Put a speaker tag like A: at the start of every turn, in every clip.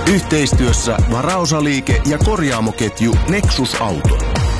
A: Yhteistyössä varaosaliike ja korjaamoketju Nexus Auto.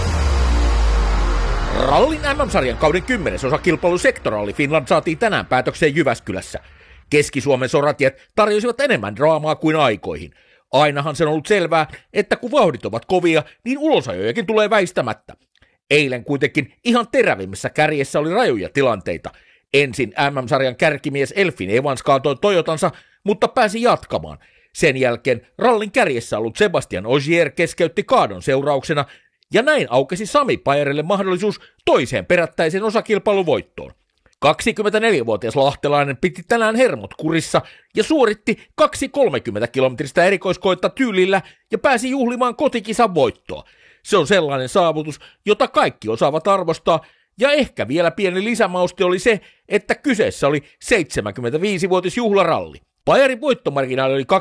B: Rallin MM-sarjan kauden 10. osakilpailu Sectoralli Finland saatiin tänään päätökseen Jyväskylässä. Keski-Suomen soratiet tarjosivat enemmän draamaa kuin aikoihin. Ainahan se on ollut selvää, että kun vauhdit ovat kovia, niin ulosajojakin tulee väistämättä. Eilen kuitenkin ihan terävimmässä kärjessä oli rajuja tilanteita. Ensin MM-sarjan kärkimies Elfin Evans kaatoi Toyotansa, mutta pääsi jatkamaan. Sen jälkeen rallin kärjessä ollut Sebastian Ogier keskeytti kaadon seurauksena, ja näin aukesi Sami Pajarille mahdollisuus toiseen perättäiseen osakilpailuvoittoon. 24-vuotias lahtelainen piti tänään hermot kurissa ja suoritti 2,30 kilometristä erikoiskoetta tyylillä ja pääsi juhlimaan kotikisan voittoa. Se on sellainen saavutus, jota kaikki osaavat arvostaa, ja ehkä vielä pieni lisämauste oli se, että kyseessä oli 75-vuotis juhlaralli. Pajarin voittomarginaali oli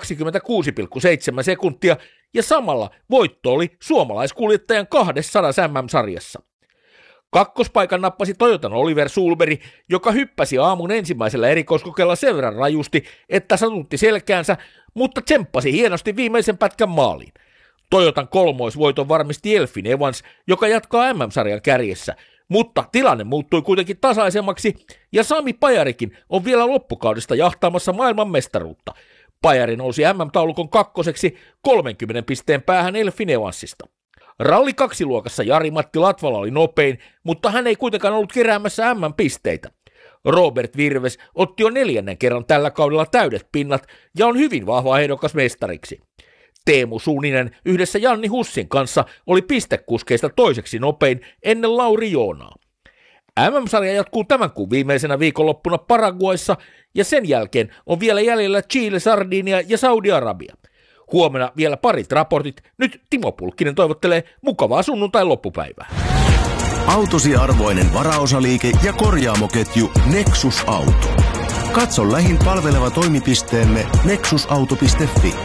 B: 26,7 sekuntia, ja samalla voitto oli suomalaiskuljettajan 200 MM-sarjassa. Kakkospaikan nappasi Toyotan Oliver Sulberg, joka hyppäsi aamun ensimmäisellä erikoiskokeella sen verran rajusti, että satutti selkäänsä, mutta tsemppasi hienosti viimeisen pätkän maaliin. Toyotan kolmoisvoiton varmisti Elfin Evans, joka jatkaa MM-sarjan kärjessä, mutta tilanne muuttui kuitenkin tasaisemmaksi, ja Sami Pajarikin on vielä loppukaudesta jahtaamassa maailmanmestaruutta. Pajari nousi MM-taulukon kakkoseksi 30 pisteen päähän Elfin Evansista. Ralli 2-luokassa Jari-Matti Latvala oli nopein, mutta hän ei kuitenkaan ollut keräämässä MM-pisteitä. Robert Virves otti jo 4. kerran tällä kaudella täydet pinnat ja on hyvin vahva ehdokas mestariksi. Teemu Suuninen yhdessä Janni Hussin kanssa oli pistekuskeista toiseksi nopein ennen Lauri Joonaa. MM-sarja jatkuu tämän kuun viimeisenä viikonloppuna Paraguayssa ja sen jälkeen on vielä jäljellä Chile, Sardinia ja Saudi-Arabia. Huomenna vielä parit raportit. Nyt Timo Pulkkinen toivottelee mukavaa sunnuntain loppupäivää.
A: Autosi arvoinen varaosaliike ja korjaamoketju Nexus Auto. Katso lähin palveleva toimipisteemme nexusauto.fi.